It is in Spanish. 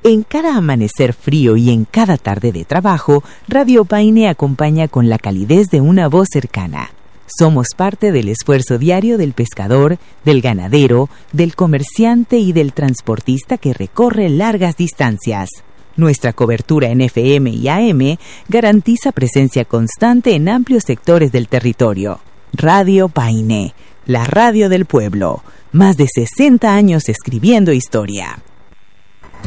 En cada amanecer frío y en cada tarde de trabajo, Radio Paine acompaña con la calidez de una voz cercana. Somos parte del esfuerzo diario del pescador, del ganadero, del comerciante y del transportista que recorre largas distancias. Nuestra cobertura en FM y AM garantiza presencia constante en amplios sectores del territorio. Radio Paine, la radio del pueblo. Más de 60 años escribiendo historia.